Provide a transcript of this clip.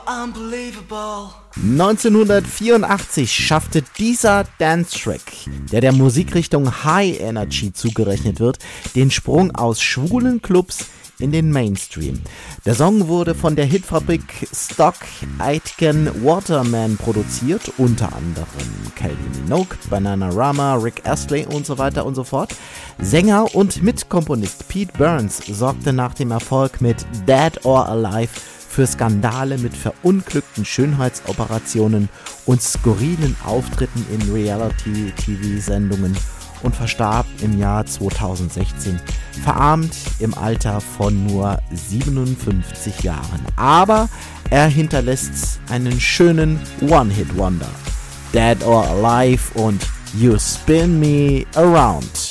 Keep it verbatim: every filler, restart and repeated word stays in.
unbelievable. neunzehnhundertvierundachtzig schaffte dieser Dance-Track, der der Musikrichtung High Energy zugerechnet wird, den Sprung aus schwulen Clubs in den Mainstream. Der Song wurde von der Hitfabrik Stock Aitken Waterman produziert, unter anderem Kylie Minogue, Bananarama, Rick Astley und so weiter und so fort. Sänger und Mitkomponist Pete Burns sorgte nach dem Erfolg mit Dead or Alive für Skandale mit verunglückten Schönheitsoperationen und skurrilen Auftritten in Reality-T V-Sendungen und verstarb im Jahr zweitausendsechzehn, verarmt im Alter von nur siebenundfünfzig Jahren. Aber er hinterlässt einen schönen One-Hit-Wonder. Dead or Alive und You Spin Me Around.